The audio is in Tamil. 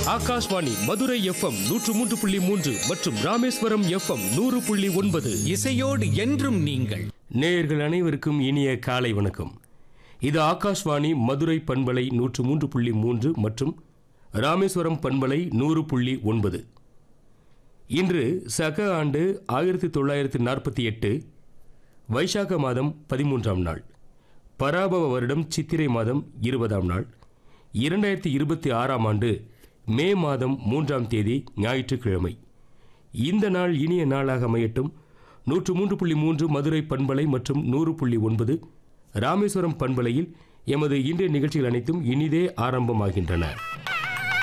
ஆகாஷ்வாணி மதுரை எஃப்எம் 103.3 மற்றும் ராமேஸ்வரம் எஃப்எம் 100.9 இசையோடு என்றும் நீங்கள். நேயர்கள் அனைவருக்கும் இனிய காலை வணக்கம். இது ஆகாஷ்வாணி மதுரை பண்பலை 103.3 மற்றும் ராமேஸ்வரம் பண்பலை 100.9. இன்று சக ஆண்டு 1948 வைசாக மாதம் 13ஆம் நாள், பராபவ வருடம் சித்திரை மாதம் 20ஆம் நாள், 2026ஆம் ஆண்டு மே மாதம் 3ஆம் தேதி ஞாயிற்றுக்கிழமை. இந்த நாள் இனிய நாளாக அமையட்டும். 103.3 மதுரை பண்பலை மற்றும் 100.9 ராமேஸ்வரம் பண்பலையில் எமது இன்றைய நிகழ்ச்சிகள் அனைத்தும் இனிதே ஆரம்பமாகின்றன.